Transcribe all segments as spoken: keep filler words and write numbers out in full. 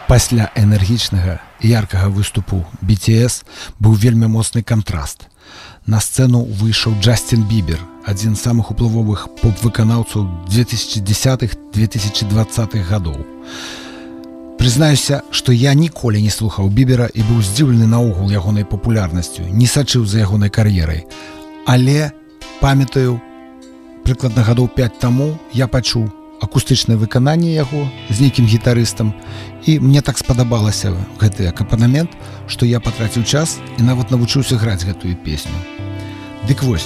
Пасля энергічнага і яркага выступу би ти эс быў вельмі моцны кантраст. На сцэну выйшаў Джастин Бібер, адзін з самых уплывовых поп-выканаўцаў две тысячи десятых - две тысячи двадцатых гадоў. Прызнаюся, што я ніколі не слухаў Бібера і быў здзіўлены наогул ягонай папулярнасцю, не сачыў за ягонай кар'ерай. Але, памятаю, прыкладна гадоў пяць таму я пачуў акустычнае выкананне яго з нейкім гітарыстам, і мне так спадабалася гэты акампанемент, што я патраціў час і нават навучыўся граць гэтую песню. Дык вось,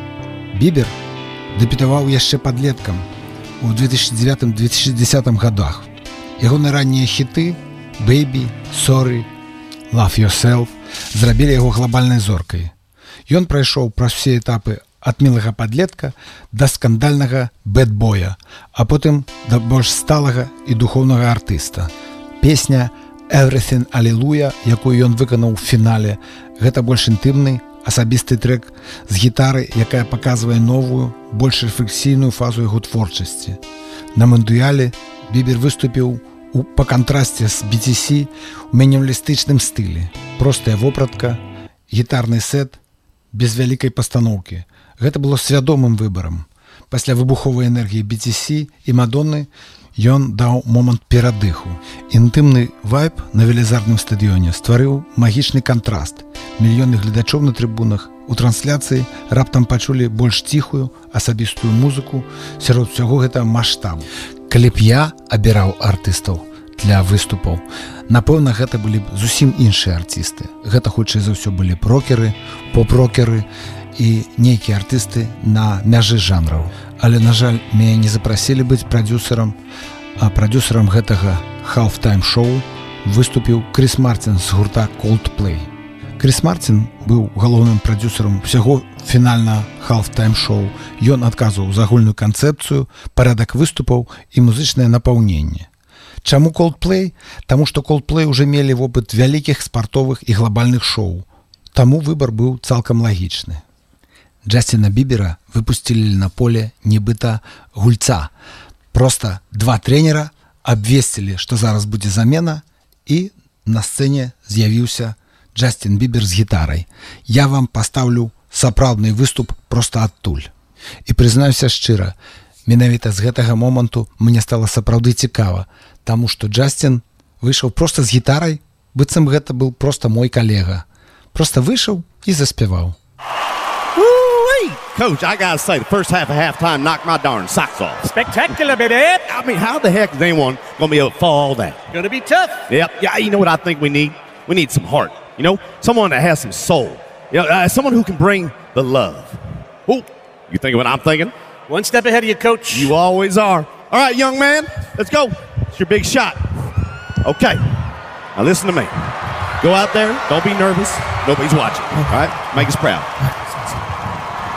Бібер дэбютаваў яшчэ падлеткам у две тысячи девятым - две тысячи десятым гадах. Ягоныя раннія хіты «Baby», «Sorry», «Love Yourself» зрабілі яго глобальнай зоркай. Ён прайшоў праз усе этапы ад мілага падлетка да скандальнага бэдбоя, а потым да больш сталага і духоўнага артыста. Песня «Everything Hallelujah», якую ён выканаў у фінале, гэта больш інтымны, асабісты трэк з гітары, якая паказвае новую, больш рэфлексійную фазу яго творчасці. На мандуяле Бібер выступіў у, па кантрасце з би ти си у мінімалістычным стылі. Простая вопратка, гітарны сет, без вялікай пастаноўкі. Гэта было свядомым выбарам. Пасля выбуховай энергіі би ти си і Мадонны ён даў момант перадыху. Інтымны вайб на велізарным стадыёне стварыў магічны кантраст. Мільёны гледачоў на трыбунах у трансляцыі раптам пачулі больш ціхую, асабістую музыку, сярод усяго гэта маштаб. Калі б я абіраў артыстаў для выступаў, напэўна, гэта былі б зусім іншыя артысты. Гэта хутчэй за ўсё былі б рокеры, поп-рокеры і нейкія артысты на мяжы жанраў. Але, на жаль, мяне не запрасілі быць прадюсерам, а прадюсерам гэтага halftime-шоу выступіў Кріс Мартін з гурта Coldplay. Кріс Мартін быў галоўным прадюсерам усяго фінальнага halftime-шоу. Ён адказваў за агульную канцэпцыю, парадак выступаў і музычнае напаўненне. Чаму Coldplay? Таму што Coldplay уже мелі вопыт вялікіх спартовых і глобальных шоу. Таму выбар быў цалкам лагічны. Джасціна Бібера выпусцілі на поле нібыта гульца. Проста два трэнера абвесцілі, што зараз будзе замена, і на сцэне з'явіўся Джастин Бібер з гітарай. Я вам пастаўлю сапраўдны выступ проста адтуль. І прызнаюся шчыра, менавіта з гэтага моманту мне стала сапраўды цікава, таму што Джастин выйшаў проста з гітарай, быццам гэта быў проста мой калега. Проста выйшаў і заспяваў. Coach, I gotta say, the first half of halftime knocked my darn socks off. Spectacular, baby. I mean, how the heck is anyone gonna be able to follow all that? Gonna be tough. Yep. Yeah, you know what I think we need? We need some heart. You know, someone that has some soul. You know, uh, someone who can bring the love. Oh, you thinking what I'm thinking? One step ahead of you, Coach. You always are. All right, young man, let's go. It's your big shot. Okay. Now listen to me. Go out there. Don't be nervous. Nobody's watching. All right? Make us proud.